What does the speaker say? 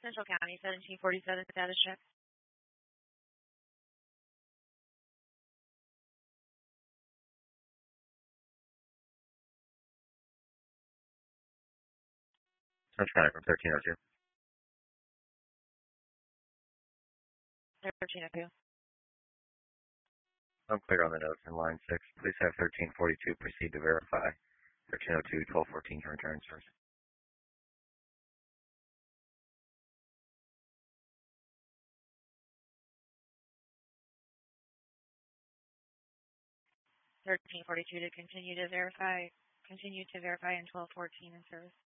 Central County, 1747 status check. Central County from 1302. 1302. I'm clear on the notes in line 6. Please have 1342 proceed to verify. 1302, 1214 to return service. 1342 to continue to verify in 1214 in service.